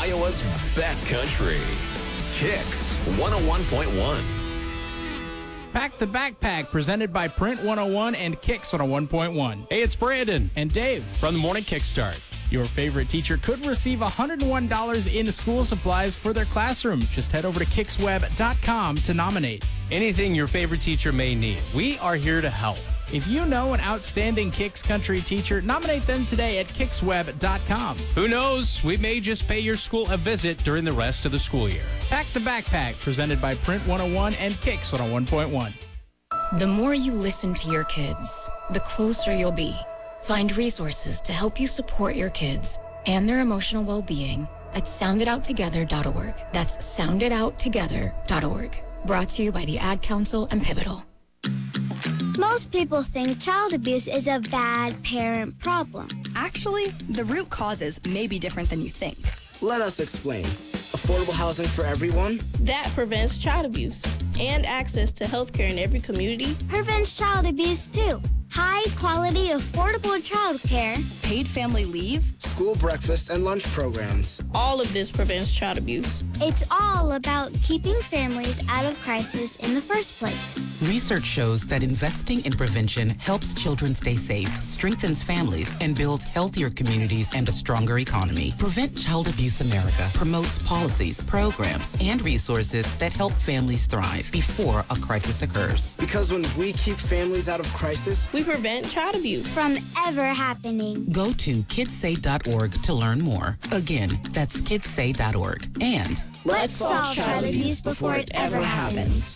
Iowa's best country. Kicks 101.1. Pack the Backpack, presented by Print 101 and Kicks 101.1. Hey, it's Brandon And Dave, from the Morning Kickstart. your favorite teacher could receive $101 in school supplies for their classroom. Just head over to kicksweb.com to nominate. Anything your favorite teacher may need, we are here to help. If you know an outstanding Kicks Country teacher, nominate them today at kicksweb.com. Who knows? We may just pay your school a visit during the rest of the school year. Pack the Backpack, presented by Print 101 and Kicks 101.1. The more you listen to your kids, the closer you'll be. Find resources to help you support your kids and their emotional well-being at sounditouttogether.org. That's sounditouttogether.org. Brought to you by the Ad Council and Pivotal. Most people think child abuse is a bad parent problem. Actually, the root causes may be different than you think. Let us explain. Affordable housing for everyone? That prevents child abuse and access to health care in every community. Prevents child abuse too. High quality, affordable child care. Paid family leave. School breakfast and lunch programs. All of this prevents child abuse. It's all about keeping families out of crisis in the first place. Research shows that investing in prevention helps children stay safe, strengthens families, and builds healthier communities and a stronger economy. Prevent Child Abuse America promotes policies, programs, and resources that help families thrive before a crisis occurs. Because when we keep families out of crisis, We prevent child abuse. From ever happening. Go to kidssay.org to learn more. Again, that's kidssay.org. And Let's solve child abuse before it ever happens.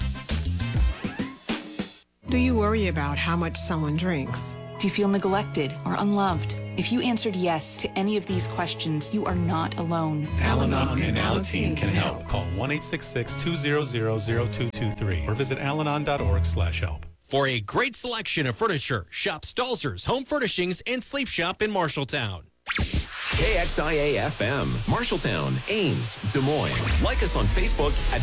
Do you worry about how much someone drinks? Do you feel neglected or unloved? If you answered yes to any of these questions, you are not alone. Al-Anon and Alateen can help. Call 1-866-200-0223 or visit alanon.org/help. For a great selection of furniture, shop Stalzer's Home Furnishings and Sleep Shop in Marshalltown. KXIA-FM, Marshalltown, Ames, Des Moines. Like us on Facebook at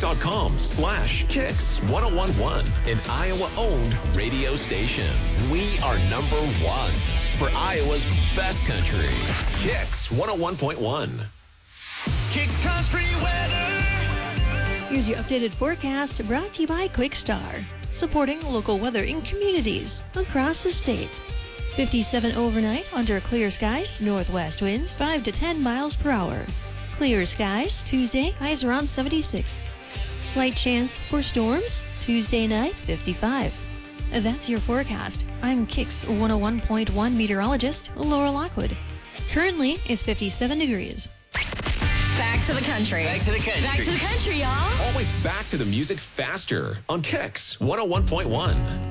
facebook.com/Kicks1011, an Iowa-owned radio station. We are #1 for Iowa's best country. Kicks 101.1. Kicks Country weather. Here's your updated forecast brought to you by Quickstar, supporting local weather in communities across the state. 57 overnight under clear skies, northwest winds 5 to 10 miles per hour. Clear skies Tuesday, highs around 76. Slight chance for storms Tuesday night, 55. That's your forecast. I'm Kicks 101.1 meteorologist Laura Lockwood. Currently, it's 57 degrees. Back to the country. Back to the country. Back to the country, y'all. Always back to the music faster on Kicks 101.1.